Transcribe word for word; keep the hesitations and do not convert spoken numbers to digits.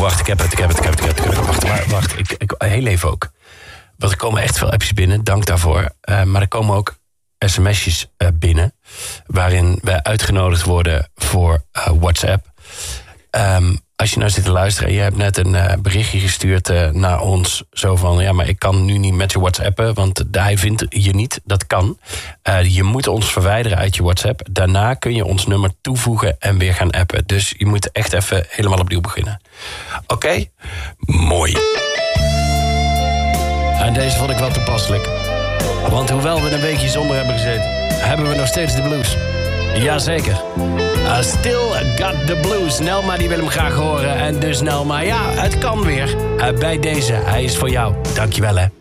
wacht, ik heb het, ik heb het, ik heb het, ik heb het. Ik heb het. Wacht, wacht, wacht. Ik, ik, heel even ook. Want er komen echt veel appjes binnen, dank daarvoor. Uh, maar er komen ook sms'jes uh, binnen... waarin wij uitgenodigd worden voor uh, WhatsApp. Um, als je nou zit te luisteren en je hebt net een uh, berichtje gestuurd uh, naar ons... zo van, ja, maar ik kan nu niet met je WhatsAppen... want hij vindt je niet, dat kan. Uh, je moet ons verwijderen uit je WhatsApp. Daarna kun je ons nummer toevoegen en weer gaan appen. Dus je moet echt even helemaal opnieuw beginnen. Oké? Okay? Mooi. En deze vond ik wel toepasselijk. Want hoewel we een weekje zonder hebben gezeten... hebben we nog steeds de blues. Jazeker. I still got the blues. Nelma die wil hem graag horen. En dus Nelma, ja, het kan weer. Uh, bij deze, hij is voor jou. Dankjewel, hè.